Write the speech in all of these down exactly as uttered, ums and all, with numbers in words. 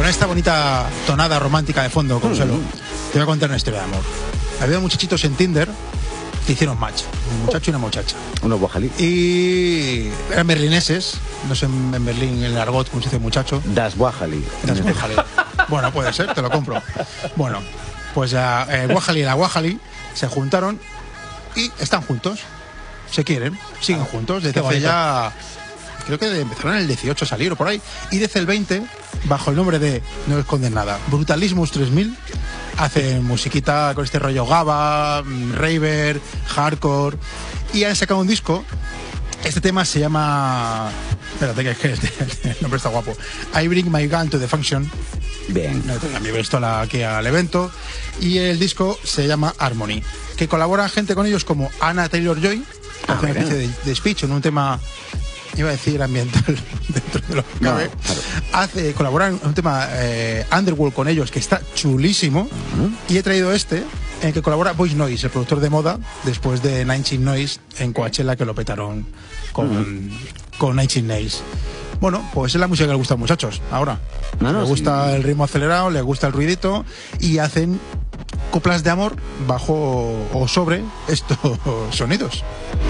esta bonita tonada romántica de fondo, Consuelo, mm. te voy a contar una historia de amor. Había muchachitos en Tinder que hicieron match, un muchacho y una muchacha. Unos Wajalí. Y eran berlineses, no sé en Berlín en el argot cómo se dice muchacho. Das Wajalí. Das Wajalí. Bueno, puede ser, te lo compro. Bueno, pues ya eh, Wajalí y la Wajalí se juntaron y están juntos. Se quieren, siguen juntos. Desde hace ya, creo que empezaron en el dieciocho a salir o por ahí. Y desde el veinte, bajo el nombre de, no esconden nada, Brutalismus tres mil, hacen musiquita con este rollo Gaba, raver, hardcore. Y han sacado un disco. Este tema se llama... Espérate, que, que el nombre está guapo. I Bring My Gun to the Function. Bien. También he visto la, aquí al evento. Y el disco se llama Harmony, que colabora gente con ellos como Anna Taylor-Joy, que hace una especie de, de speech en un tema, iba a decir ambiental, dentro de lo que cabe. No, claro. Hace, colabora en un tema eh, Underworld con ellos, que está chulísimo. Uh-huh. Y he traído este, en el que colabora Voice Noise, el productor de moda, después de Nine Inch Nails en Coachella, que lo petaron con, uh-huh. con Nine Inch Nails. Bueno, pues es la música que le gusta a los muchachos ahora. No, no, les gusta sí. el ritmo acelerado, les gusta el ruidito y hacen coplas de amor bajo o sobre estos sonidos.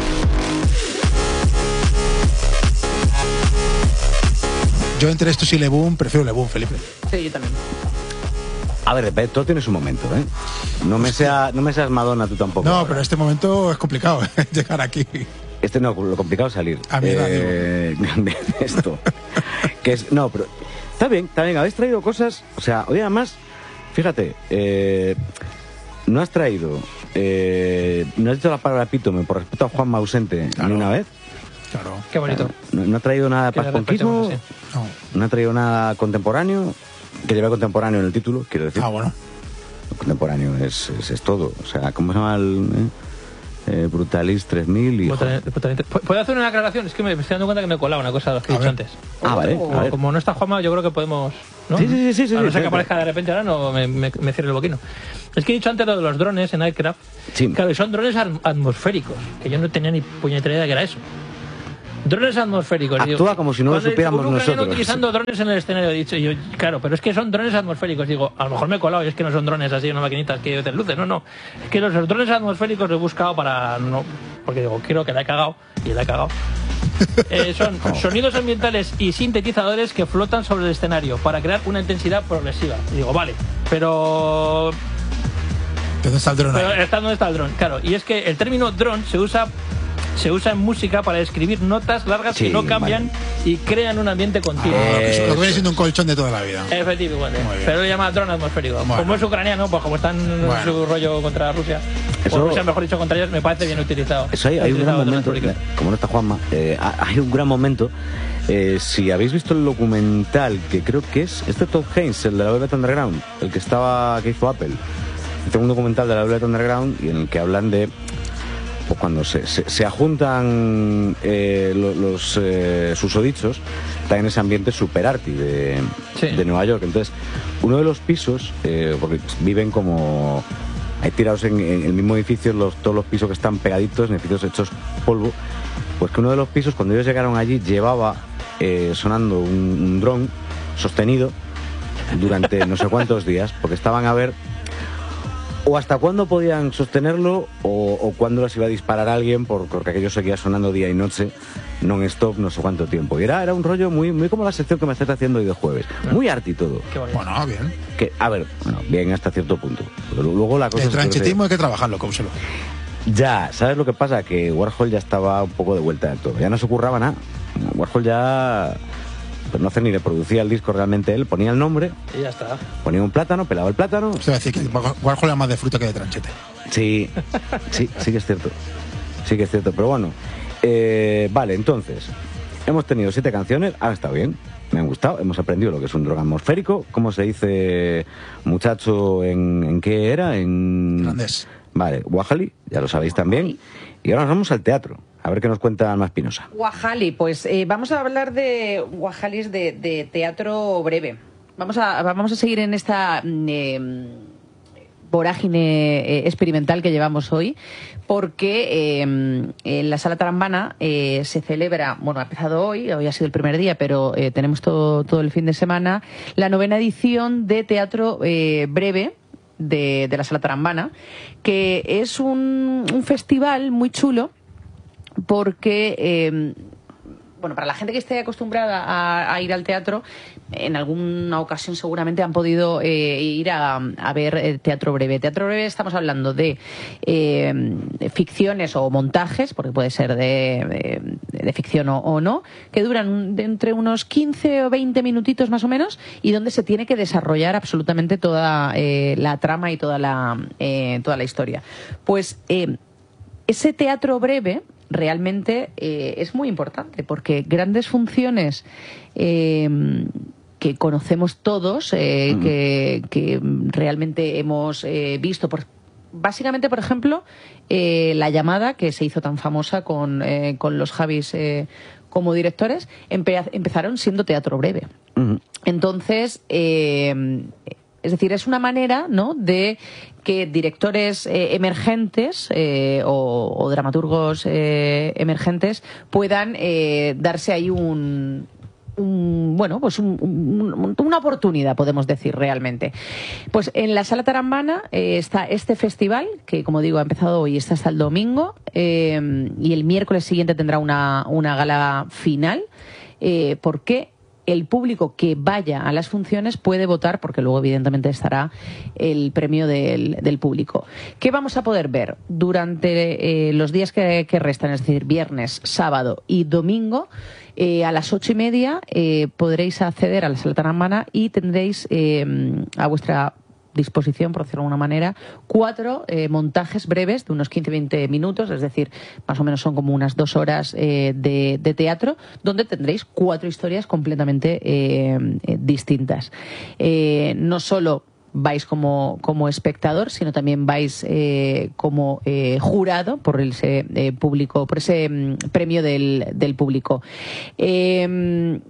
Yo entre estos y Le Boom prefiero Le Boom, Felipe. Sí, yo también. A ver, todo tiene su momento, ¿eh? No me, sea, no me seas Madonna tú tampoco. No, ahora. Pero este momento es complicado, ¿eh? Llegar aquí. Este no, lo complicado es salir. A mí eh, de esto. Que es, no, pero está bien, está bien. Habéis traído cosas, o sea, hoy además, fíjate, eh, no has traído, eh, no has dicho la palabra epítome por respeto a Juanma ausente claro. ni una vez. Claro. Qué bonito. No, no ha traído nada de pasponquismo, no. no ha traído nada contemporáneo, que lleva contemporáneo en el título, quiero decir. Ah, bueno. Contemporáneo es, es, es todo. O sea, ¿cómo se llama el...? Eh? Eh, Brutalis tres mil y... ¿Puedo hacer una aclaración? Es que me estoy dando cuenta que me he colado una cosa de los que he dicho antes. Ah, vale. O, ver. Como no está Juanma, yo creo que podemos... ¿no? Sí, sí, sí. sí a no sí, ser sí, que aparezca sí. de repente ahora, no me, me, me cierre el boquino. Es que he dicho antes lo de los drones en Nightcraft. Sí. Claro, son drones atmosféricos, que yo no tenía ni puñetera idea de que era eso. Drones atmosféricos. Actúa digo, como si no lo supiéramos nosotros. Utilizando drones en el escenario, he dicho yo, claro, pero es que son drones atmosféricos. Digo, a lo mejor me he colado y es que no son drones así, unas maquinitas que te lucen, no, no. Es que los, los drones atmosféricos los he buscado para no, porque digo, quiero que la he cagado y la he cagado. Eh, son oh. sonidos ambientales y sintetizadores que flotan sobre el escenario para crear una intensidad progresiva. Y digo, vale, pero ¿dónde está el dron? Pero está donde está el dron, claro. Y es que el término dron se usa se usa en música para describir notas largas sí, que no cambian vale. y crean un ambiente continuo. Ah, eh, lo que viene siendo un colchón de toda la vida. Efectivamente. Pero lo llama dron atmosférico. Bueno. Como es ucraniano, pues como están en bueno. su rollo contra Rusia, eso, o Rusia, mejor dicho, contra ellos, me parece bien utilizado. Eso hay, hay un gran momento, como no está Juanma, eh, hay un gran momento. Eh, si habéis visto el documental, que creo que es este Todd Haynes, el de la Velvet Underground, el que estaba que hizo Apple. Tengo un documental de la Velvet Underground y en el que hablan de pues cuando se, se, se ajuntan eh, los, los eh, susodichos, está en ese ambiente super arty de, sí. de Nueva York. Entonces, uno de los pisos, eh, porque viven como hay tirados en, en el mismo edificio, los, todos los pisos que están pegaditos, en edificios hechos polvo, pues que uno de los pisos, cuando ellos llegaron allí, llevaba eh, sonando un, un dron sostenido durante no sé cuántos días, porque estaban a ver o hasta cuándo podían sostenerlo o, o cuándo las iba a disparar alguien, porque aquello seguía sonando día y noche non-stop no sé cuánto tiempo. Y era, era un rollo muy, muy como la sección que me estás haciendo hoy de jueves. Muy arty todo. Qué bueno, bien. Que, a ver, bueno, bien hasta cierto punto. Pero luego la cosa... El tranchetismo hay que trabajarlo, Consuelo. Ya, ¿sabes lo que pasa? Que Warhol ya estaba un poco de vuelta de todo. Ya no se ocurraba nada. Warhol ya... Pues no hace ni le producía el disco realmente él, ponía el nombre y ya está. Ponía un plátano, pelaba el plátano. O sea, decir que Warhol era más de fruta que de tranchete. Sí, sí, sí que es cierto. Sí que es cierto, pero bueno. Eh, vale, entonces, hemos tenido siete canciones, ha estado bien, me han gustado, hemos aprendido lo que es un dron atmosférico, ¿cómo se dice muchacho en, en qué era? En... Irlandés. Vale, Wajalí, ya lo sabéis también. Y ahora nos vamos al teatro. A ver qué nos cuenta Alma Espinosa. Wajalí, pues eh, vamos a hablar de Wajalís de, de teatro breve. Vamos a, vamos a seguir en esta eh, vorágine eh, experimental que llevamos hoy, porque eh, en la Sala Tarambana eh, se celebra, bueno, ha empezado hoy, hoy ha sido el primer día, pero eh, tenemos todo, todo el fin de semana, la novena edición de teatro eh, breve de, de la Sala Tarambana, que es un, un festival muy chulo porque... Eh, Bueno, para la gente que esté acostumbrada a, a ir al teatro, en alguna ocasión seguramente han podido eh, ir a, a ver eh, teatro breve. Teatro breve estamos hablando de, eh, de ficciones o montajes, porque puede ser de, de, de ficción o, o no, que duran de entre unos quince o veinte minutitos más o menos y donde se tiene que desarrollar absolutamente toda eh, la trama y toda la, eh, toda la historia. Pues eh, ese teatro breve realmente eh, es muy importante porque grandes funciones eh, que conocemos todos, eh, mm. que, que realmente hemos eh, visto, por, básicamente, por ejemplo, eh, La llamada, que se hizo tan famosa con, eh, con los Javis eh, como directores, empe empezaron siendo teatro breve. Mm. Entonces, eh, es decir, es una manera, ¿no?, de que directores eh, emergentes eh, o, o dramaturgos eh, emergentes puedan eh, darse ahí un, un bueno, pues un, un, una oportunidad, podemos decir realmente. Pues en la Sala Tarambana eh, está este festival que, como digo, ha empezado hoy, está hasta el domingo eh, y el miércoles siguiente tendrá una, una gala final eh, porque el público que vaya a las funciones puede votar, porque luego evidentemente estará el premio del, del público. ¿Qué vamos a poder ver durante eh, los días que, que restan? Es decir, viernes, sábado y domingo. Eh, a las ocho y media eh, podréis acceder a la Sala Tarambana y tendréis eh, a vuestra disposición, por decirlo de alguna manera, cuatro eh, montajes breves de unos quince a veinte minutos, es decir, más o menos son como unas dos horas eh, de, de teatro, donde tendréis cuatro historias completamente eh, eh, distintas. Eh, no solo vais como, como espectador, sino también vais eh, como eh, jurado por ese eh, público, por ese mm, premio del, del público. Eh,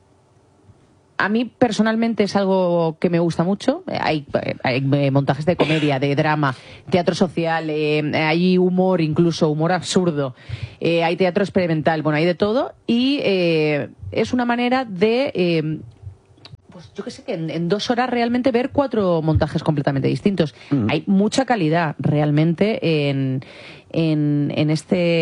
A mí personalmente es algo que me gusta mucho. Hay, hay montajes de comedia, de drama, teatro social, eh, hay humor, incluso humor absurdo, eh, hay teatro experimental, bueno, hay de todo. Y eh, es una manera de, eh, pues yo que sé, que en, en dos horas realmente ver cuatro montajes completamente distintos. Mm. Hay mucha calidad realmente en... En, en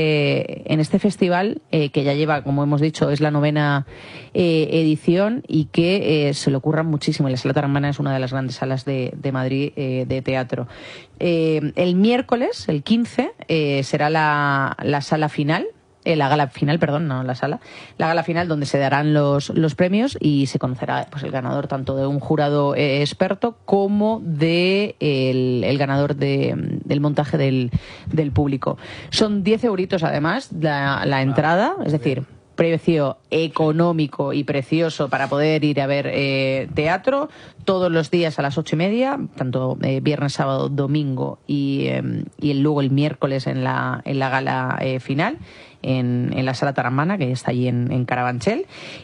este en este festival eh, que ya lleva, como hemos dicho, es la novena eh, edición y que eh, se le ocurra muchísimo. La Sala Tarambana es una de las grandes salas de, de Madrid eh, de teatro. Eh, el miércoles, el quince, eh, será la, la sala final. Eh, la gala final, perdón, no la sala, la gala final donde se darán los, los premios y se conocerá pues el ganador tanto de un jurado eh, experto como de el, el ganador de, del montaje del, del público. Son diez euritos además la, la entrada, es decir, precio económico y precioso para poder ir a ver eh, teatro todos los días a las ocho y media, tanto eh, viernes, sábado, domingo y, eh, y luego el miércoles en la, en la gala eh, final. En, en la Sala Tarambana, que está allí en, en Carabanchel.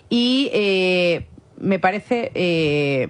Y eh, me parece eh,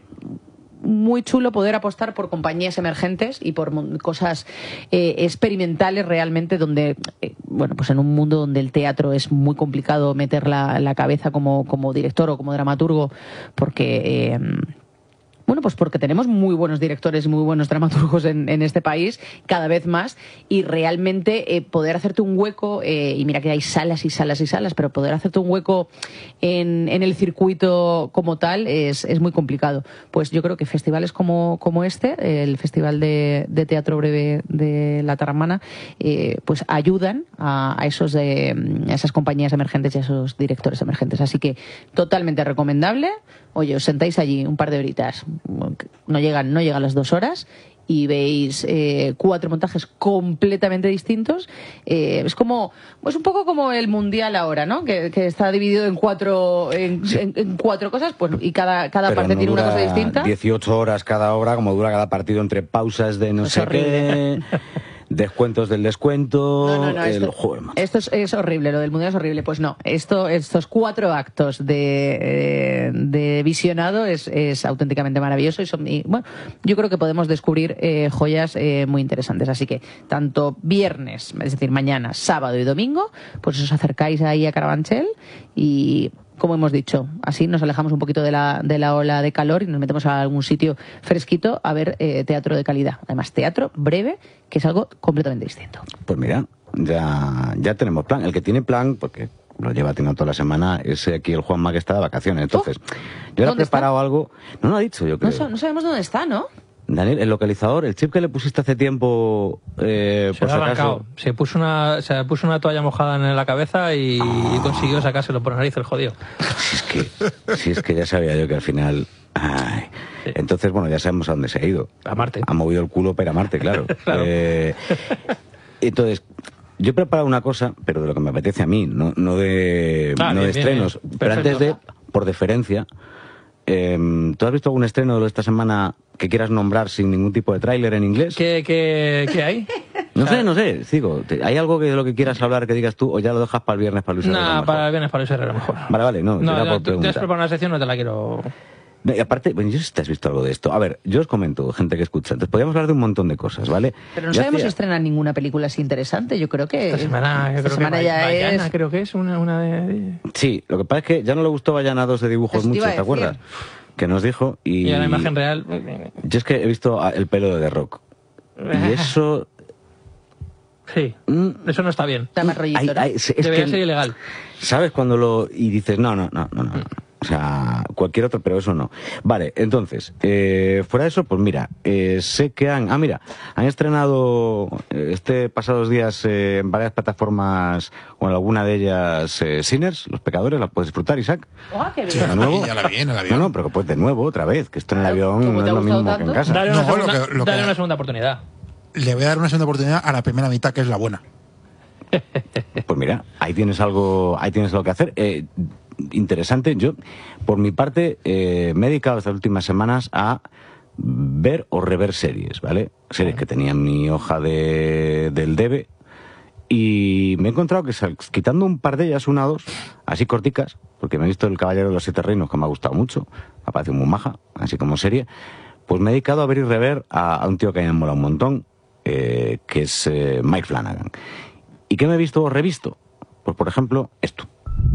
muy chulo poder apostar por compañías emergentes y por cosas eh, experimentales realmente, donde, eh, bueno, pues en un mundo donde el teatro es muy complicado meter la, la cabeza como, como director o como dramaturgo, porque... Eh, Bueno, pues porque tenemos muy buenos directores y muy buenos dramaturgos en, en este país, cada vez más, y realmente eh, poder hacerte un hueco, eh, y mira que hay salas y salas y salas, pero poder hacerte un hueco en, en el circuito como tal es, es muy complicado. Pues yo creo que festivales como, como este, el Festival de, de Teatro Breve de la Tarambana, eh, pues ayudan a, a, esos de, a esas compañías emergentes y a esos directores emergentes. Así que totalmente recomendable. Oye, os sentáis allí un par de horitas, no llegan, no llegan las dos horas y veis eh, cuatro montajes completamente distintos. Eh, es como, pues un poco como el mundial ahora, ¿no? Que, que está dividido en cuatro, en, en, en cuatro cosas, pues y cada, cada Pero parte no tiene una cosa distinta. dieciocho horas cada hora, como dura cada partido entre pausas de no es sé horrible. qué. Descuentos del descuento. No, no, no, el esto, juego, macho. esto es, es horrible, lo del mundial es horrible. Pues no, esto, estos cuatro actos de, eh, de visionado es, es auténticamente maravilloso y, son, y bueno, yo creo que podemos descubrir eh, joyas eh, muy interesantes. Así que tanto viernes, es decir, mañana, sábado y domingo, pues os acercáis ahí a Carabanchel y, como hemos dicho, así nos alejamos un poquito de la, de la ola de calor y nos metemos a algún sitio fresquito a ver eh, teatro de calidad. Además, teatro breve, que es algo completamente distinto. Pues mira, ya, ya tenemos plan. El que tiene plan, porque lo lleva teniendo toda la semana, es aquí el Juanma que está de vacaciones. Entonces, oh, yo le he preparado está? algo... No lo ha dicho, yo creo. No, no sabemos dónde está, ¿no? Daniel, el localizador, el chip que le pusiste hace tiempo, eh, se por lo si ha acaso... Se puso una, se puso una toalla mojada en la cabeza y, oh. y consiguió sacárselo por nariz el jodido. Si es que, si es que ya sabía yo que al final... Ay. Sí. Entonces, bueno, ya sabemos a dónde se ha ido. A Marte. Ha movido el culo para ir a Marte, claro. Claro. Eh, entonces, yo he preparado una cosa, pero de lo que me apetece a mí, no, no de, ah, no bien, de estrenos. Bien, bien. Pero antes de, por deferencia, eh, ¿tú has visto algún estreno de esta semana que quieras nombrar sin ningún tipo de tráiler en inglés? ¿Qué, qué, qué hay? No sé, no sé, digo, ¿hay algo que de lo que quieras hablar que digas tú o ya lo dejas para el viernes para Luis Herrera? No, para el viernes para Luis Herrera mejor. Vale, vale, no, no, no por tú te has preparado una sección, no te la quiero... No, y aparte, bueno, yo sé si te has visto algo de esto. A ver, yo os comento, gente que escucha. Entonces, podríamos hablar de un montón de cosas, ¿vale? Pero no ya sabemos hacía... estrenar ninguna película así interesante. Yo creo que... Esta semana, yo esta creo semana que ya Bayana, es... creo que es una, una de... Sí, lo que pasa es que ya no le gustó Bayana dos de dibujos Eso te mucho, iba a ¿te acuerdas? Que nos dijo y... Y a la imagen real... Yo es que he visto el pelo de The Rock. Y eso... Sí, mm, eso no está bien. Está más rollito, hay, ¿no? hay, es Debería que, ser ilegal. ¿Sabes cuando lo...? Y dices, no, no, no, no, no. Mm. O sea, cualquier otro, pero eso no. Vale, entonces, eh, fuera de eso, pues mira, eh, sé que han... Ah, mira, han estrenado eh, este pasados días eh, en varias plataformas, o en alguna de ellas, eh, Sinners, Los Pecadores, la puedes disfrutar, Isaac. Oh, qué bien. Sí, de nuevo. ya la vi en el avión. No, no, pero pues de nuevo, otra vez, que esto en el avión ¿Cómo no te es ha lo mismo gustado que en tanto? casa. Dale, una, No, segunda, lo que- lo dale que- una segunda oportunidad. Le voy a dar una segunda oportunidad a la primera mitad, que es la buena. Pues mira, ahí tienes algo, ahí tienes algo que hacer. Eh, interesante. Yo, por mi parte, eh, me he dedicado estas últimas semanas a ver o rever series, ¿vale? Series que tenía en mi hoja de, del debe y me he encontrado que quitando un par de ellas, una o dos, así corticas, porque me he visto El Caballero de los Siete Reinos, que me ha gustado mucho, me ha parecido muy maja, así como serie, pues me he dedicado a ver y rever a, a un tío que me mola un montón, eh, que es eh, Mike Flanagan. ¿Y qué me he visto o revisto? Pues por ejemplo, esto.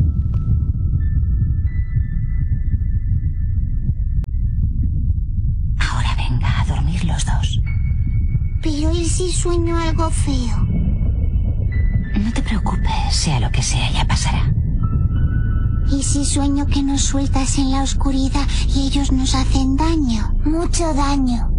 Ahora venga a dormir los dos. Pero ¿y si sueño algo feo? No te preocupes, sea lo que sea, ya pasará. ¿Y si sueño que nos sueltas en la oscuridad y ellos nos hacen daño? Mucho daño.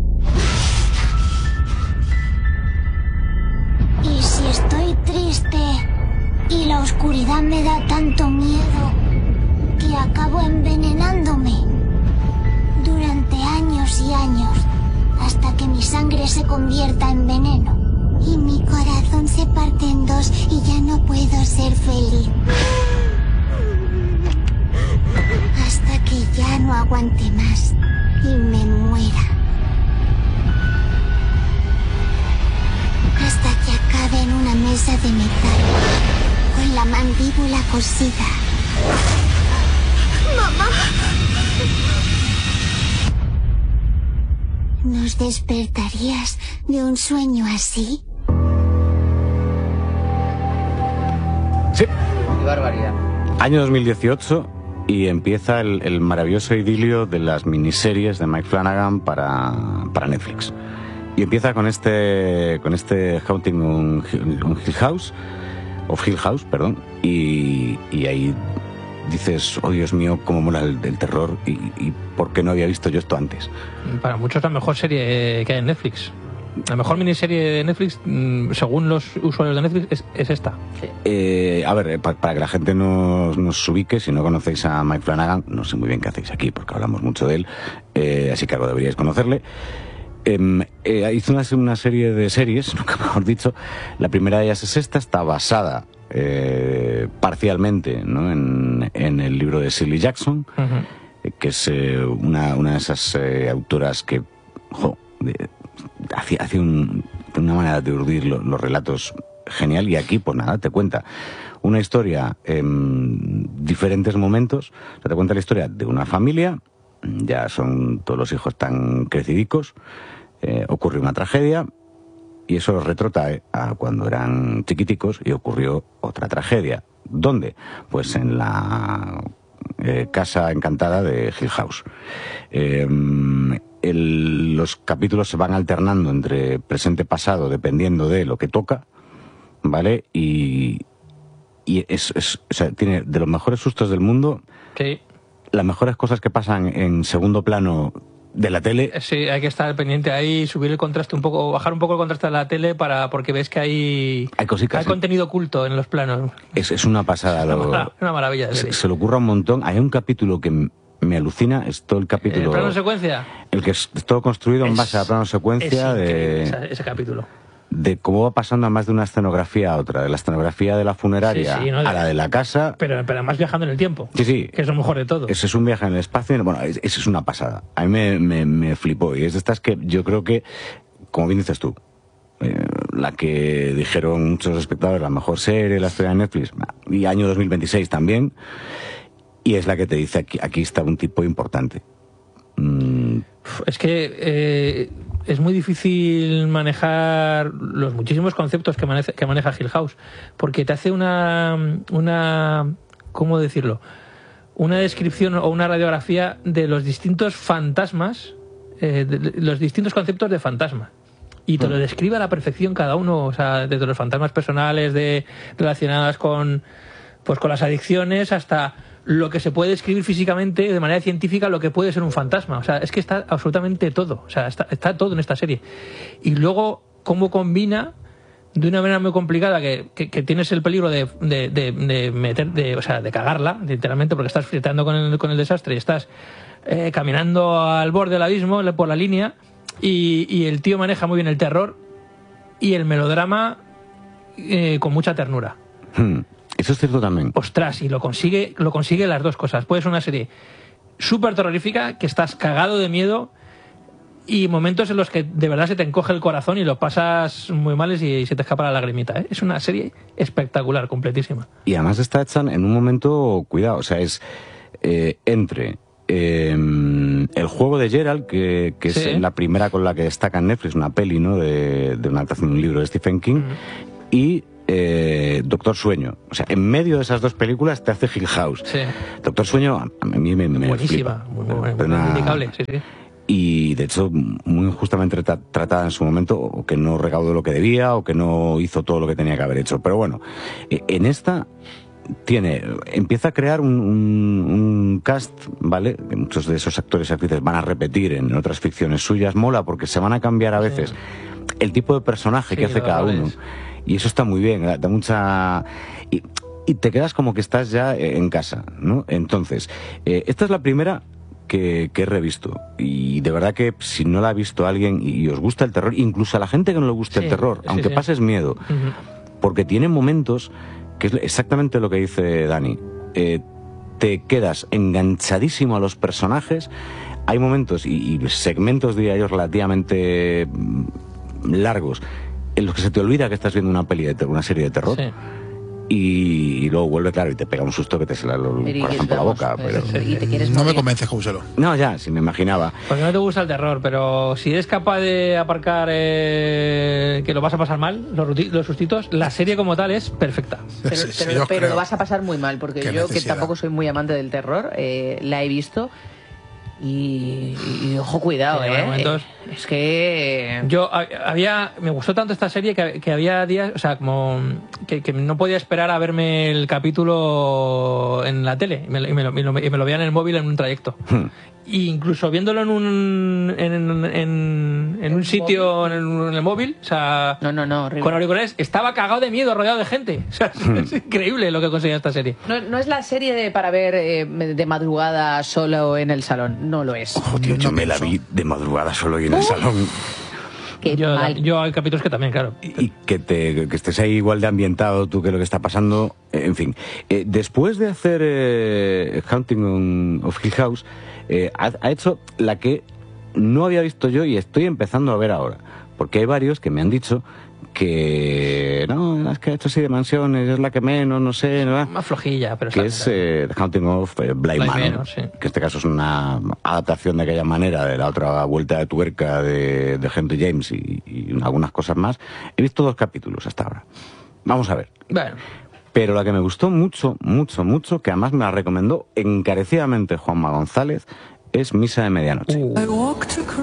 ¿Y si estoy triste y la oscuridad me da tanto miedo que acabo envenenándome? Durante años y años, hasta que mi sangre se convierta en veneno. Y mi corazón se parte en dos y ya no puedo ser feliz. Hasta que ya no aguante más y me muera. Hasta que acabe en una mesa de metal, con la mandíbula cosida. ¡Mamá! ¿Nos despertarías de un sueño así? Sí. Qué barbaridad. Año dos mil dieciocho y empieza el, el maravilloso idilio de las miniseries de Mike Flanagan para, para Netflix. Y empieza con este con este Haunting on Hill House, of Hill House, perdón, y, y ahí dices, oh Dios mío, cómo mola el, el terror y, y por qué no había visto yo esto antes. Para muchos es la mejor serie que hay en Netflix. La mejor miniserie de Netflix, según los usuarios de Netflix, es, es esta. Eh, a ver, para, para que la gente nos, nos ubique, si no conocéis a Mike Flanagan, no sé muy bien qué hacéis aquí, porque hablamos mucho de él, eh, así que algo deberíais conocerle. Eh, eh, hizo una, una serie de series, nunca mejor dicho. La primera de ellas es esta, está basada eh, parcialmente, ¿no?, en, en el libro de Shirley Jackson, uh-huh. eh, que es eh, una, una de esas eh, autoras que jo, de, hace, hace un, una manera de urdir lo, los relatos genial, y aquí, pues nada, te cuenta una historia en diferentes momentos. O sea, te cuenta la historia de una familia, ya son todos los hijos tan crecidicos, eh, ocurre una tragedia, y eso los retrotrae a cuando eran chiquiticos y ocurrió otra tragedia. ¿Dónde? Pues en la eh, casa encantada de Hill House. Eh, el, los capítulos se van alternando entre presente y pasado dependiendo de lo que toca, ¿vale? Y, y es, es, o sea, tiene de los mejores sustos del mundo. Sí. Las mejores cosas que pasan en segundo plano de la tele. Sí, hay que estar pendiente ahí, subir el contraste un poco, bajar un poco el contraste de la tele para porque ves que hay hay, cositas, hay contenido oculto en los planos. Es, es una pasada. Es una, lo, una maravilla. De se, se le ocurra un montón. Hay un capítulo que me alucina, es todo el capítulo. ¿El plano secuencia? El que es todo construido es, en base a plano secuencia de ese, ese capítulo. De cómo va pasando a más de una escenografía a otra, de la escenografía de la funeraria sí, sí, ¿no? a la de la casa. Pero, pero además viajando en el tiempo. Sí, sí. Que es lo mejor de todo. Ese es un viaje en el espacio. Bueno, eso es una pasada. A mí me, me, me flipó. Y es de estas que yo creo que, como bien dices tú, eh, la que dijeron muchos espectadores, la mejor serie, la historia de Netflix, y año dos mil veintiséis también. Y es la que te dice, aquí, aquí está un tipo importante. Mm. Es que... Eh... es muy difícil manejar los muchísimos conceptos que maneja, que maneja Hill House, porque te hace una, una, ¿cómo decirlo? Una descripción o una radiografía de los distintos fantasmas, eh, de los distintos conceptos de fantasma. Y te lo describe a la perfección cada uno, o sea, desde los fantasmas personales de, relacionadas con, pues, con las adicciones hasta lo que se puede describir físicamente de manera científica, lo que puede ser un fantasma. O sea, es que está absolutamente todo. O sea, está, está todo en esta serie. Y luego, cómo combina de una manera muy complicada que, que, que tienes el peligro de, de, de, de meter, de, o sea, de cagarla, literalmente, porque estás flirtando con el, con el desastre y estás eh, caminando al borde del abismo, por la línea, y, y el tío maneja muy bien el terror y el melodrama eh, con mucha ternura. Hmm. Eso es cierto también. Ostras, y lo consigue, lo consigue las dos cosas. Puede ser una serie súper terrorífica, que estás cagado de miedo, y momentos en los que de verdad se te encoge el corazón y lo pasas muy mal y, y se te escapa la lagrimita, ¿eh? Es una serie espectacular, completísima. Y además está hecha en un momento, cuidado, o sea, es eh, entre eh, el juego de Gerald, que, que sí. es la primera con la que destaca en Netflix, una peli, ¿no?, de, de una adaptación de un libro de Stephen King, mm. y Eh, Doctor Sueño. O sea, en medio de esas dos películas te hace Hill House. Sí. Doctor Sueño a mí me, me buenísima, flipa. muy, muy, muy una... indicable, sí, sí. Y de hecho muy injustamente tra tratada en su momento, o que no recaudó lo que debía, o que no hizo todo lo que tenía que haber hecho. Pero bueno, en esta tiene, empieza a crear un, un, un cast, ¿vale? Que muchos de esos actores y actrices van a repetir en otras ficciones suyas. Mola porque se van a cambiar a veces sí. el tipo de personaje sí, que hace cada uno. Es. Y eso está muy bien, da mucha... Y, y te quedas como que estás ya en casa, ¿no? Entonces, eh, esta es la primera que, que he revisto. Y de verdad que si no la ha visto alguien y os gusta el terror, incluso a la gente que no le gusta sí, el terror, aunque sí, sí. pases miedo, uh-huh. porque tiene momentos, que es exactamente lo que dice Dani, eh, te quedas enganchadísimo a los personajes. Hay momentos y, y segmentos, diría yo, relativamente largos, en los que se te olvida que estás viendo una peli de terror, una serie de terror, sí. y, y luego vuelve, claro, y te pega un susto que te sale el corazón por la boca. Pero... ¿Y te quieres no me convence, Jouselo. No, ya, si me imaginaba. Porque no te gusta el terror, pero si eres capaz de aparcar eh, que lo vas a pasar mal, los, los sustitos, la serie como tal es perfecta. Pero, sí, sí, pero, pero lo vas a pasar muy mal, porque yo, necesidad? que tampoco soy muy amante del terror, eh, la he visto... Y, y ojo, cuidado, sí, eh. Momentos. Es que yo había, me gustó tanto esta serie que, que había días, o sea, como que, que no podía esperar a verme el capítulo en la tele y me, y me, lo, y me lo veía en el móvil en un trayecto. Hmm. Y incluso viéndolo en un en, en, en un sitio en el, en el móvil, o sea, no, no, no, con auriculares, estaba cagado de miedo, rodeado de gente. O sea, hmm. es increíble lo que conseguía esta serie. No, no es la serie de, para ver eh, de madrugada solo en el salón, no lo es. Oh, tío, yo me la vi de madrugada solo y en el salón. Qué yo, mal. yo hay capítulos que también, claro. Y, y que, te, que estés ahí igual de ambientado tú que lo que está pasando. Eh, en fin, eh, después de hacer eh, Haunting of Hill House, eh, ha, ha hecho la que no había visto yo y estoy empezando a ver ahora. porque hay varios que me han dicho que no, es que esto sí de mansiones es la que menos, no sé, ¿no? Más flojilla, pero que es eh, The Haunting of eh, Bly Bly Manor, Manor, sí. que en este caso es una adaptación de aquella manera de la otra vuelta de tuerca de, de Henry James y, y algunas cosas más. He visto dos capítulos hasta ahora. Vamos a ver. Bueno. Pero la que me gustó mucho, mucho, mucho, que además me la recomendó encarecidamente Juanma González, es Misa de Medianoche. Uh.